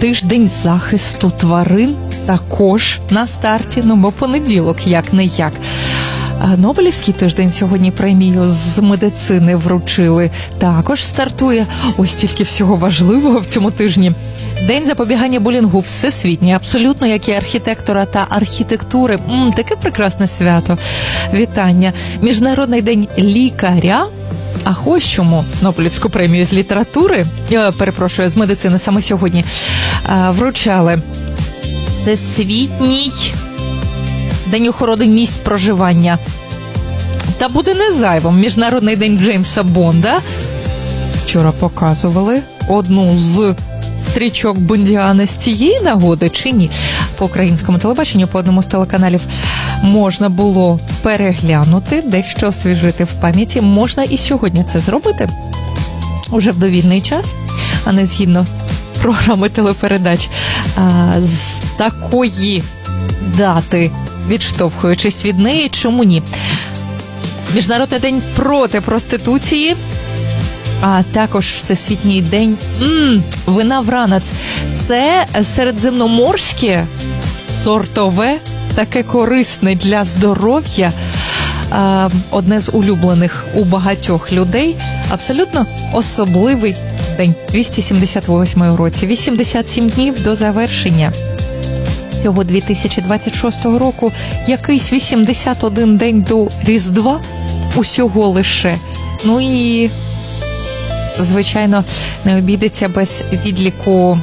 тиждень захисту тварин також на старті, бо понеділок, як-не-як. Нобелівський тиждень сьогодні премію з медицини вручили. Також стартує ось тільки всього важливого в цьому тижні. День запобігання булінгу всесвітній, абсолютно як і архітектора та архітектури. Таке прекрасне свято. Вітання. Міжнародний день лікаря. А ось чому Нобелівську премію з літератури, з медицини саме сьогодні вручали. Всесвітній день охорони місць проживання. Та буде не зайвим Міжнародний день Джеймса Бонда. Вчора показували одну з стрічок Бондіана з цієї нагоди чи ні? По українському телебаченню, по одному з телеканалів можна було переглянути, дещо освіжити в пам'яті. Можна і сьогодні це зробити, уже в довільний час, а не згідно програми телепередач. З такої дати, відштовхуючись від неї, чому ні? Міжнародний день проти проституції, а також Всесвітній день вина Вранац. Це середземноморське, сортове, таке корисне для здоров'я, одне з улюблених у багатьох людей, абсолютно особливий день. 278 році, 87 днів до завершення цього 2026 року, якийсь 81 день до Різдва усього лише. Ну і, звичайно, не обійдеться без відліку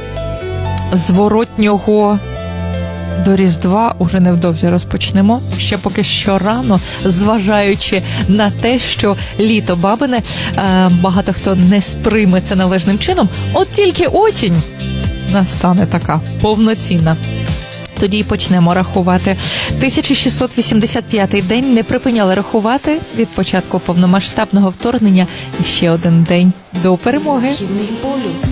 зворотнього до Різдва. Уже невдовзі розпочнемо. Ще поки що рано, зважаючи на те, що літо бабине, багато хто не сприйме це належним чином. От тільки осінь настане така повноцінна. Тоді й почнемо рахувати. 1685-й день не припиняли рахувати від початку повномасштабного вторгнення. І ще один день до перемоги.